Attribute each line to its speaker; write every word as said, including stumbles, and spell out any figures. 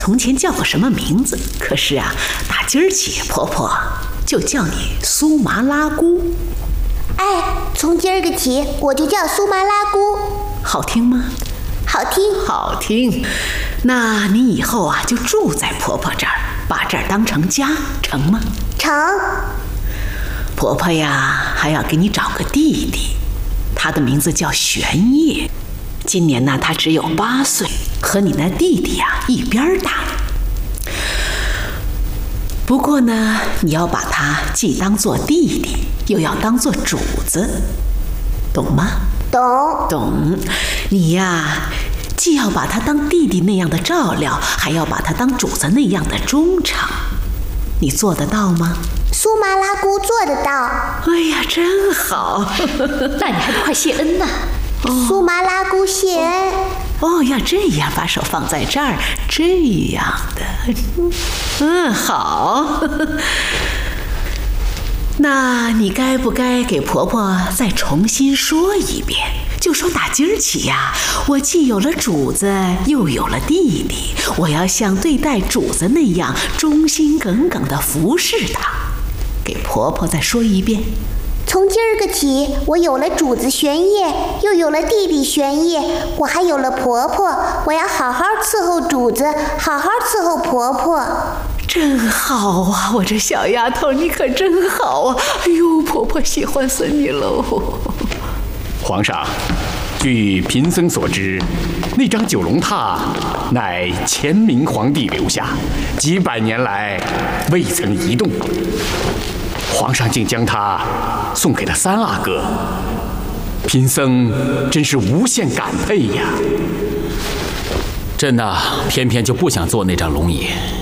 Speaker 1: 从前叫过什么名字，可是啊，打今儿起，婆婆就叫你苏麻拉姑。
Speaker 2: 哎，从今儿个起，我就叫苏麻拉姑，
Speaker 1: 好听吗？
Speaker 2: 好听，
Speaker 1: 好听。那你以后啊，就住在婆婆这儿，把这儿当成家，成吗？
Speaker 2: 成。
Speaker 1: 婆婆呀，还要给你找个弟弟，他的名字叫玄烨。今年呢，他只有八岁，和你那弟弟呀一边大。不过呢，你要把他既当作弟弟，又要当作主子，懂吗？
Speaker 2: 懂。
Speaker 1: 懂。你呀，既要把他当弟弟那样的照料，还要把他当主子那样的忠诚，你做得到吗？
Speaker 2: 苏麻拉姑做得到。
Speaker 1: 哎呀，真好。
Speaker 3: 那你还不快谢恩呢？
Speaker 2: 哦、苏麻拉姑谢恩。
Speaker 1: 哦，要这样，把手放在这儿，这样的。嗯，好。那你该不该给婆婆再重新说一遍？就说打今儿起呀，我既有了主子，又有了弟弟，我要像对待主子那样忠心耿耿地服侍他。给婆婆再说一遍。
Speaker 2: 从今儿个起，我有了主子玄烨，又有了弟弟玄烨，我还有了婆婆，我要好好伺候主子，好好伺候婆婆。
Speaker 1: 真好啊，我这小丫头，你可真好啊！哎呦，婆婆喜欢死你喽。
Speaker 4: 皇上，据贫僧所知，那张九龙塔乃乾明皇帝留下，几百年来未曾移动。皇上竟将它送给了三阿哥，贫僧真是无限感佩呀！
Speaker 5: 朕呐，偏偏就不想做那张龙椅。